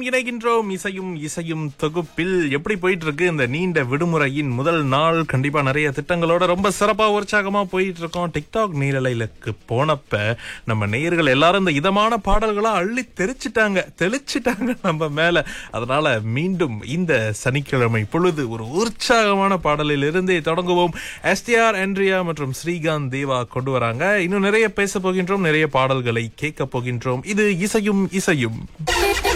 இணைகின்றோம் இசையும் இசையும் தொகுப்பில். எப்படி போயிட்டு இருக்கு இந்த நீண்ட விடுமுறையின் முதல் நாள்? கண்டிப்பா நிறைய திட்டங்களோட ரொம்ப சிறப்பா உற்சாகமா போயிட்டு இருக்கோம். டிக்டாக் நீரலைக்கு போனப்ப நம்ம நேயர்கள் எல்லாரும் இந்த இதமான பாடல்களா அள்ளி தெளிச்சிட்டாங்க நம்ம மேல. அதனால மீண்டும் இந்த சனிக்கிழமை பொழுது ஒரு உற்சாகமான பாடலில் இருந்தே தொடங்குவோம். எஸ்டிஆர், ஆண்ட்ரியா மற்றும் ஸ்ரீகாந்த் தேவா கொண்டு வராங்க. இன்னும் நிறைய பேச போகின்றோம், நிறைய பாடல்களை கேட்க போகின்றோம். இது இசையும் இசையும்.